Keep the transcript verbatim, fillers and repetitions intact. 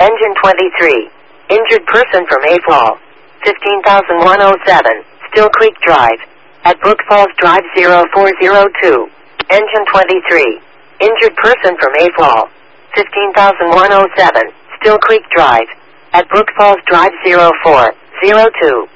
Engine twenty-three. Injured person from A Fall. fifteen thousand one hundred seven. Still Creek Drive. At Brook Falls Drive zero four zero two. Engine twenty-three. Injured person from A Fall. fifteen thousand one hundred seven. Still Creek Drive. At Brook Falls Drive zero four zero two.